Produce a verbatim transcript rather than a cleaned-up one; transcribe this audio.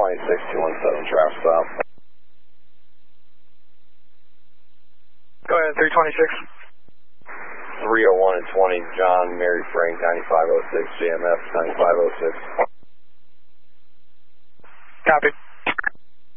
twenty-six, two one seven, traffic stop. Go ahead, three twenty-six. three oh one and twenty, John, Mary Frank, ninety-five oh six, J M F, ninety-five oh six. Copy.